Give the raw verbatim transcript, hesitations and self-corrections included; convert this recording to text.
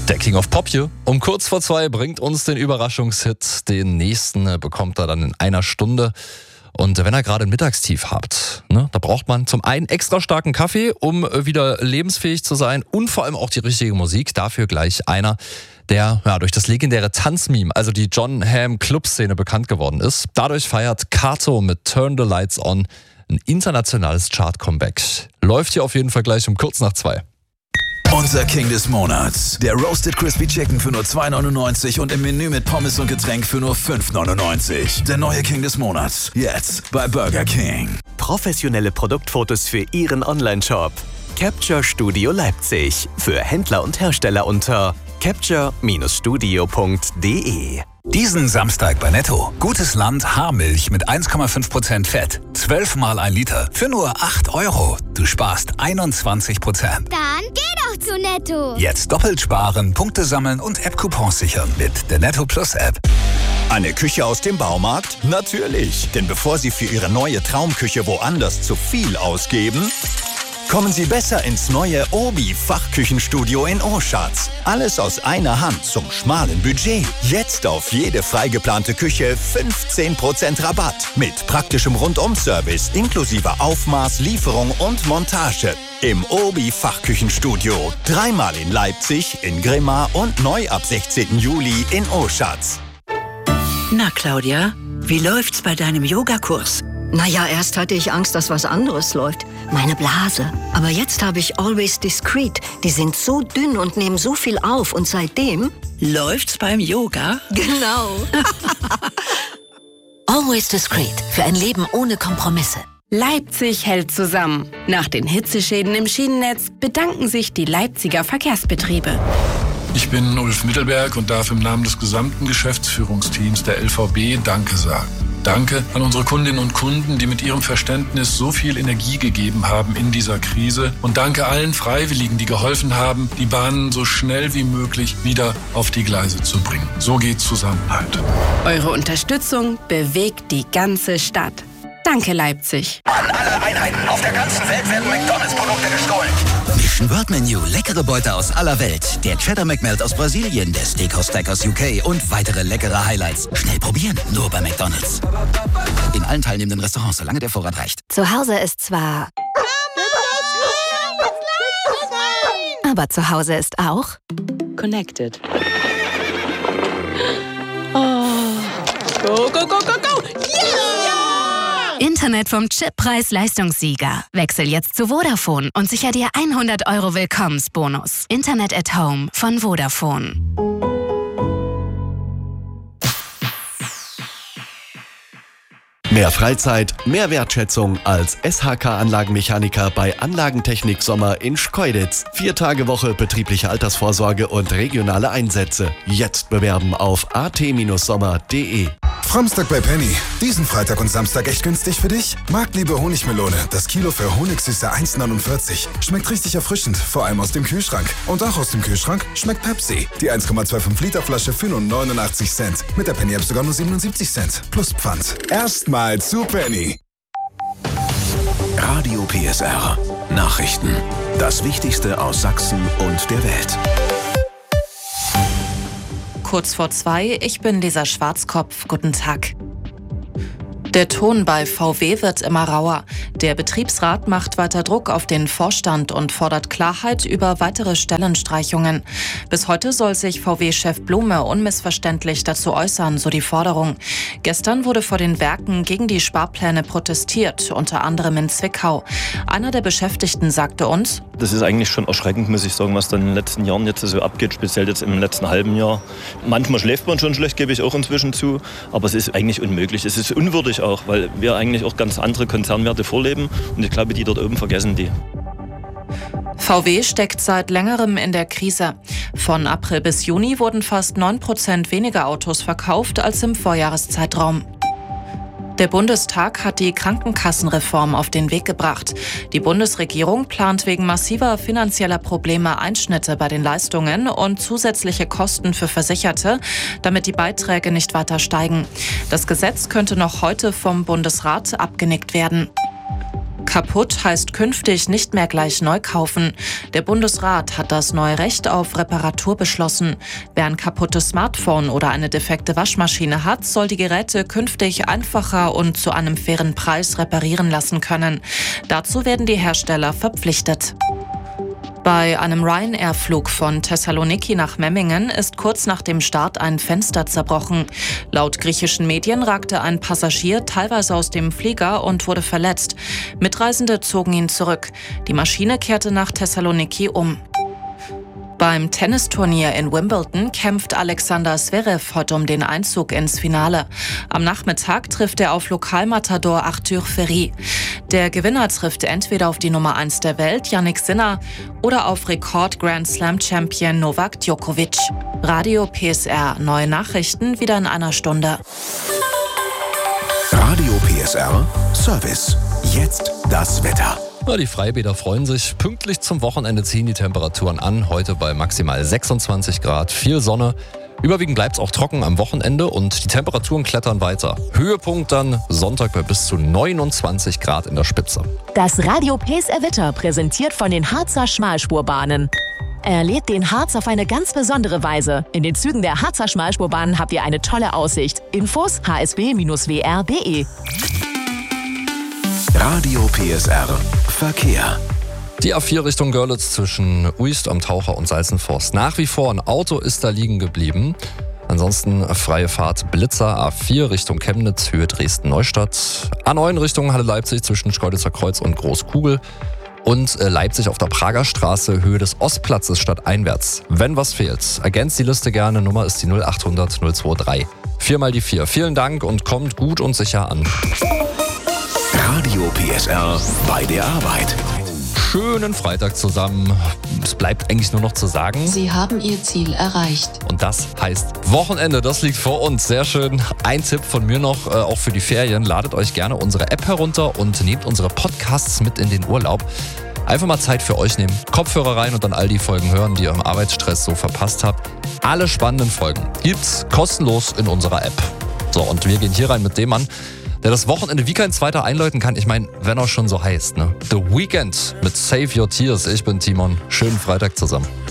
Der King of Pop hier um kurz vor zwei bringt uns den Überraschungshit. Den nächsten bekommt er dann in einer Stunde. Und wenn ihr gerade ein Mittagstief habt, ne, da braucht man zum einen extra starken Kaffee, um wieder lebensfähig zu sein und vor allem auch die richtige Musik. Dafür gleich einer, der ja, durch das legendäre Tanzmeme, also die Jon Hamm Club-Szene bekannt geworden ist. Dadurch feiert Kato mit Turn the Lights On ein internationales Chart-Comeback. Läuft hier auf jeden Fall gleich um kurz nach zwei. Unser King des Monats. Der Roasted Crispy Chicken für nur zwei neunundneunzig und im Menü mit Pommes und Getränk für nur fünf neunundneunzig. Der neue King des Monats. Jetzt bei Burger King. Professionelle Produktfotos für Ihren Onlineshop. Capture Studio Leipzig. Für Händler und Hersteller unter capture Studio punkt de. Diesen Samstag bei Netto. Gutes Land Haarmilch mit eins Komma fünf Prozent Fett. zwölf mal ein Liter. Für nur acht Euro. Du sparst einundzwanzig Prozent. Dann geh doch zu Netto. Jetzt doppelt sparen, Punkte sammeln und App-Coupons sichern mit der Netto Plus App. Eine Küche aus dem Baumarkt? Natürlich. Denn bevor Sie für Ihre neue Traumküche woanders zu viel ausgeben, kommen Sie besser ins neue Obi Fachküchenstudio in Oschatz. Alles aus einer Hand zum schmalen Budget. Jetzt auf jede freigeplante Küche fünfzehn Prozent Rabatt. Mit praktischem Rundum-Service inklusive Aufmaß, Lieferung und Montage. Im Obi Fachküchenstudio. Dreimal in Leipzig, in Grimma und neu ab sechzehnten Juli in Oschatz. Na Claudia, wie läuft's bei deinem Yogakurs? Naja, erst hatte ich Angst, dass was anderes läuft. Meine Blase. Aber jetzt habe ich Always Discreet. Die sind so dünn und nehmen so viel auf. Und seitdem... Läuft's beim Yoga? Genau. Always Discreet. Für ein Leben ohne Kompromisse. Leipzig hält zusammen. Nach den Hitzeschäden im Schienennetz bedanken sich die Leipziger Verkehrsbetriebe. Ich bin Ulf Mittelberg und darf im Namen des gesamten Geschäftsführungsteams der L V B Danke sagen. Danke an unsere Kundinnen und Kunden, die mit ihrem Verständnis so viel Energie gegeben haben in dieser Krise. Und danke allen Freiwilligen, die geholfen haben, die Bahnen so schnell wie möglich wieder auf die Gleise zu bringen. So geht Zusammenhalt. Eure Unterstützung bewegt die ganze Stadt. Danke, Leipzig. An alle Einheiten auf der ganzen Welt werden McDonalds-Produkte gestohlen. Mission World Menu, leckere Beute aus aller Welt. Der Cheddar McMelt aus Brasilien, der Steakhouse Stack aus U K und weitere leckere Highlights. Schnell probieren, nur bei McDonalds. In allen teilnehmenden Restaurants, solange der Vorrat reicht. Zu Hause ist zwar... Aber zu Hause ist auch... Connected. Oh. Go, go, go, go, go! Yeah! Internet vom Chip-Preis-Leistungssieger. Wechsel jetzt zu Vodafone und sicher dir hundert Euro Willkommensbonus. Internet at Home von Vodafone. Mehr Freizeit, mehr Wertschätzung als S H K-Anlagenmechaniker bei Anlagentechnik Sommer in Schkeuditz. Vier Tage Woche betriebliche Altersvorsorge und regionale Einsätze. Jetzt bewerben auf a t sommer punkt de. Framstag bei Penny. Diesen Freitag und Samstag echt günstig für dich? Marktliebe Honigmelone. Das Kilo für Honigsüße eins neunundvierzig. Schmeckt richtig erfrischend, vor allem aus dem Kühlschrank. Und auch aus dem Kühlschrank schmeckt Pepsi. Die eins Komma fünfundzwanzig Liter Flasche für nur neunundachtzig Cent. Mit der Penny App sogar nur siebenundsiebzig Cent. Plus Pfand. Erstmal zu Penny. Radio P S R. Nachrichten. Das Wichtigste aus Sachsen und der Welt. Kurz vor zwei, ich bin Lisa Schwarzkopf. Guten Tag. Der Ton bei V W wird immer rauer. Der Betriebsrat macht weiter Druck auf den Vorstand und fordert Klarheit über weitere Stellenstreichungen. Bis heute soll sich V W-Chef Blume unmissverständlich dazu äußern, so die Forderung. Gestern wurde vor den Werken gegen die Sparpläne protestiert, unter anderem in Zwickau. Einer der Beschäftigten sagte uns: Das ist eigentlich schon erschreckend, muss ich sagen, was dann in den letzten Jahren jetzt so abgeht, speziell jetzt im letzten halben Jahr. Manchmal schläft man schon schlecht, gebe ich auch inzwischen zu, aber es ist eigentlich unmöglich. Es ist unwürdig auch, weil wir eigentlich auch ganz andere Konzernwerte vorleben und ich glaube, die dort oben vergessen die. V W steckt seit längerem in der Krise. Von April bis Juni wurden fast neun Prozent weniger Autos verkauft als im Vorjahreszeitraum. Der Bundestag hat die Krankenkassenreform auf den Weg gebracht. Die Bundesregierung plant wegen massiver finanzieller Probleme Einschnitte bei den Leistungen und zusätzliche Kosten für Versicherte, damit die Beiträge nicht weiter steigen. Das Gesetz könnte noch heute vom Bundesrat abgenickt werden. Kaputt heißt künftig nicht mehr gleich neu kaufen. Der Bundesrat hat das neue Recht auf Reparatur beschlossen. Wer ein kaputtes Smartphone oder eine defekte Waschmaschine hat, soll die Geräte künftig einfacher und zu einem fairen Preis reparieren lassen können. Dazu werden die Hersteller verpflichtet. Bei einem Ryanair-Flug von Thessaloniki nach Memmingen ist kurz nach dem Start ein Fenster zerbrochen. Laut griechischen Medien ragte ein Passagier teilweise aus dem Flieger und wurde verletzt. Mitreisende zogen ihn zurück. Die Maschine kehrte nach Thessaloniki um. Beim Tennisturnier in Wimbledon kämpft Alexander Zverev heute um den Einzug ins Finale. Am Nachmittag trifft er auf Lokalmatador Arthur Ferry. Der Gewinner trifft entweder auf die Nummer eins der Welt, Jannik Sinner, oder auf Rekord-Grand-Slam-Champion Novak Djokovic. Radio P S R, neue Nachrichten wieder in einer Stunde. Radio P S R, Service. Jetzt das Wetter. Ja, die Freibäder freuen sich. Pünktlich zum Wochenende ziehen die Temperaturen an. Heute bei maximal sechsundzwanzig Grad. Viel Sonne. Überwiegend bleibt es auch trocken am Wochenende und die Temperaturen klettern weiter. Höhepunkt dann Sonntag bei bis zu neunundzwanzig Grad in der Spitze. Das Radio P S R Wetter präsentiert von den Harzer Schmalspurbahnen. Erlebt den Harz auf eine ganz besondere Weise. In den Zügen der Harzer Schmalspurbahnen habt ihr eine tolle Aussicht. Infos h s b Bindestrich w r punkt d e. Radio P S R Verkehr. Die A vier Richtung Görlitz zwischen Uist am Taucher und Salzenforst. Nach wie vor ein Auto ist da liegen geblieben. Ansonsten freie Fahrt Blitzer A vier Richtung Chemnitz, Höhe Dresden-Neustadt. A neun Richtung Halle-Leipzig zwischen Schkeuditzer Kreuz und Großkugel. Und Leipzig auf der Prager Straße, Höhe des Ostplatzes stadteinwärts. Wenn was fehlt, ergänzt die Liste gerne. Nummer ist die null acht hundert null zwei drei. Viermal die vier. Vielen Dank und kommt gut und sicher an. Radio P S R bei der Arbeit. Schönen Freitag zusammen. Es bleibt eigentlich nur noch zu sagen: Sie haben Ihr Ziel erreicht. Und das heißt Wochenende, das liegt vor uns. Sehr schön. Ein Tipp von mir noch, äh, auch für die Ferien. Ladet euch gerne unsere App herunter und nehmt unsere Podcasts mit in den Urlaub. Einfach mal Zeit für euch nehmen, Kopfhörer rein und dann all die Folgen hören, die ihr im Arbeitsstress so verpasst habt. Alle spannenden Folgen gibt's kostenlos in unserer App. So, und wir gehen hier rein mit dem Mann, der das Wochenende wie kein zweiter einläuten kann. Ich meine, wenn er schon so heißt, ne? The Weeknd mit Save Your Tears. Ich bin Timon. Schönen Freitag zusammen.